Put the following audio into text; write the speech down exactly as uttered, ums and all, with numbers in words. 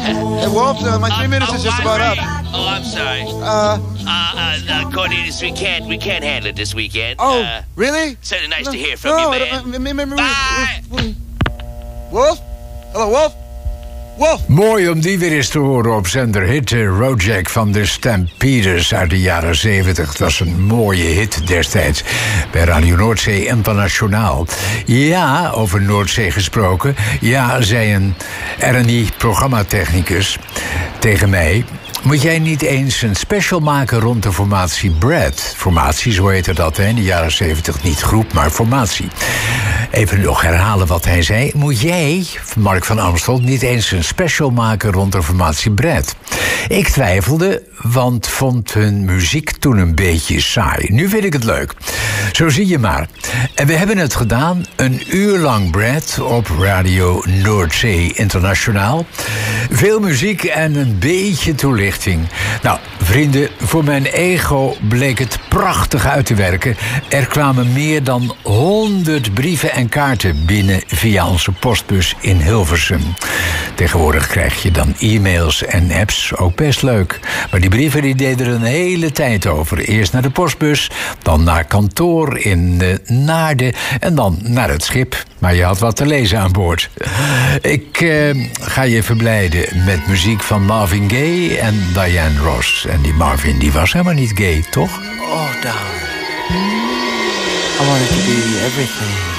Hey, Wolf, uh, my three minutes oh, is just I'm about ready. up. Oh, I'm sorry. Uh, uh, uh, uh, Cornelius, we can't, we can't handle it this weekend. Oh, uh, really? Certainly nice no, to hear from no, you, man. No, Bye. Wolf? Hello, Wolf? Wolf? Mooi om die weer eens te horen op zender hit. Rojack van de Stampeders uit de jaren zeventig. Dat was een mooie hit destijds bij Radio Noordzee Internationaal. Ja, over Noordzee gesproken. Ja, zei een R en I-programmatechnicus tegen mij. Moet jij niet eens een special maken rond de formatie Brad? Formatie, zo heette dat hè? In de jaren zeventig. Niet groep, maar formatie. Even nog herhalen wat hij zei. Moet jij, Mark van Amstel, niet eens een special maken rond de formatie Brad? Ik twijfelde, want vond hun muziek toen een beetje saai. Nu vind ik het leuk. Zo zie je maar. En we hebben het gedaan. Een uur lang Brad op Radio Noordzee Internationaal. Veel muziek en een beetje toelichting. Nou, vrienden, voor mijn ego bleek het prachtig uit te werken. Er kwamen meer dan honderd brieven en kaarten binnen via onze postbus in Hilversum. Tegenwoordig krijg je dan e-mails en apps, ook best leuk. Maar die brieven die deden er een hele tijd over. Eerst naar de postbus, dan naar kantoor in uh, Naarden en dan naar het schip. Maar je had wat te lezen aan boord. Ik uh, ga je verblijden met muziek van Marvin Gaye en Diana Ross. En die Marvin die was helemaal niet gay, toch? Oh, darling. I wanted to be everything.